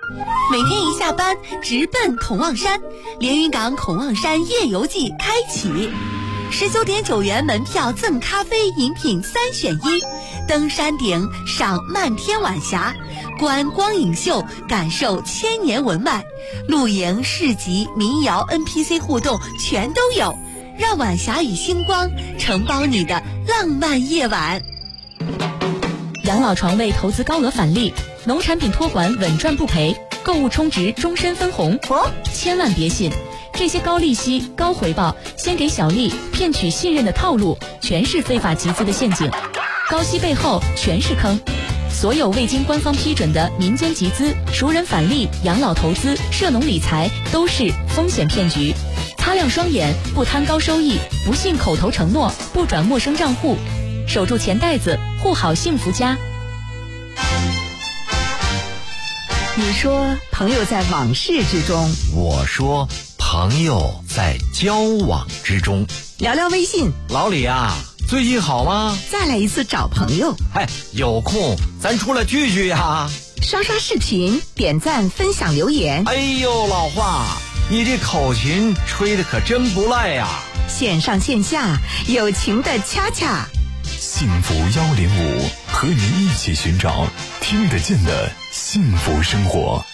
每天一下班直奔孔望山，连云港孔望山夜游季开启，19.9元门票赠咖啡饮品3选1，登山顶赏漫天晚霞，观光影秀感受千年文脉，露营市集民谣 NPC 互动全都有，让晚霞与星光承包你的浪漫夜晚。 养老床位投资高额返利，农产品托管稳赚不赔，购物充值终身分红。千万别信这些高利息高回报先给小利骗取信任的套路，全是非法集资的陷阱，高息背后全是坑。所有未经官方批准的民间集资、熟人返利、养老投资、涉农理财都是风险骗局，擦亮双眼，不贪高收益，不信口头承诺，不转陌生账户，守住钱袋子，护好幸福家。 你说朋友在往事之中， 我说朋友在交往之中。 聊聊微信， 老李啊，最近好吗？ 再来一次找朋友。 有空咱出来聚聚呀。 刷刷视频，点赞分享留言。 哎呦老话，你这口琴吹得可真不赖呀。 线上线下友情的恰恰。 幸福105和您一起寻找听得见的幸福生活。